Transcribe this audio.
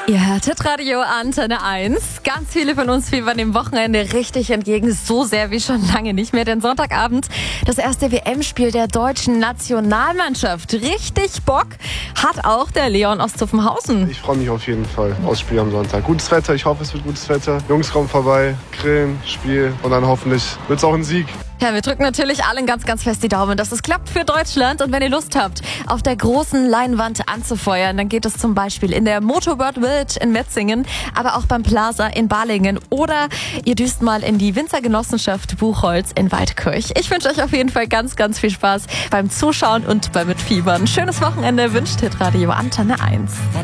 Ihr hört Hitradio Antenne 1. Ganz viele von uns fiebern dem Wochenende richtig entgegen, so sehr wie schon lange nicht mehr. Denn Sonntagabend das erste WM-Spiel der deutschen Nationalmannschaft. Richtig Bock hat auch der Leon aus Zuffenhausen. Ich freue mich auf jeden Fall aufs Spiel am Sonntag. Gutes Wetter, ich hoffe, es wird gutes Wetter. Jungs kommen vorbei, grillen, Spiel und dann hoffentlich wird es auch ein Sieg. Ja, wir drücken natürlich allen ganz, ganz fest die Daumen, dass es klappt für Deutschland. Und wenn ihr Lust habt, auf der großen Leinwand anzufeuern, dann geht es zum Beispiel in der Motorboat Village in Metzingen, aber auch beim Plaza in Balingen. Oder ihr düst mal in die Winzergenossenschaft Buchholz in Waldkirch. Ich wünsche euch auf jeden Fall ganz, ganz viel Spaß beim Zuschauen und beim Mitfiebern. Schönes Wochenende wünscht Hitradio Antenne 1.